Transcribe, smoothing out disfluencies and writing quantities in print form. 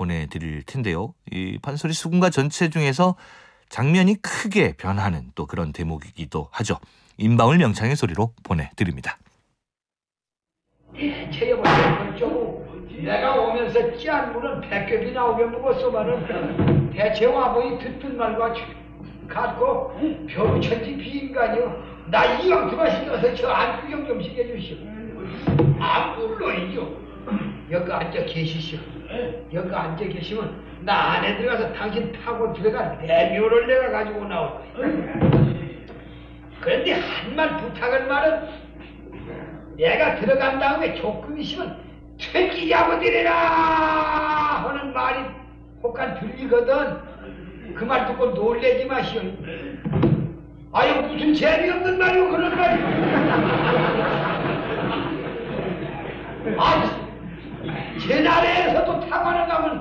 보내드릴 텐데요. 이 판소리 수군가 전체 중에서 장면이 크게 변하는 또 그런 대목이기도 하죠. 임방울 명창의 소리로 보내드립니다. 체험을 해보려고 내가 오면서 짠 물은 100겹이 나오게 먹었어만은 대체와보이 듣던 말과 같고 벼루천지 비인간이요. 나 이왕 들어가시면서 저 안구경 좀 시켜주시오. 아 물론이죠. 여기 앉아 계시시오. 여기 앉아 계시면 나 안에 들어가서 당신 타고 들어간 대묘를 내가 가지고 나올 거야. 그런데 한 말 부탁할 말은 내가 들어간 다음에 조금 있으면 퇴기하고 들이라 하는 말이 혹한 들리거든. 그 말 듣고 놀래지 마시오. 아유 무슨 재미없는 말이오 그런 말이오. 아 제 나라에서도 타고 가는 가면